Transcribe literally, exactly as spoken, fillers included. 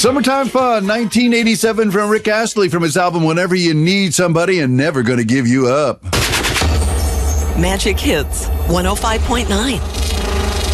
Summertime Fun, nineteen eighty-seven from Rick Astley from his album Whenever You Need Somebody and Never Gonna Give You Up. Magic Hits one oh five point nine.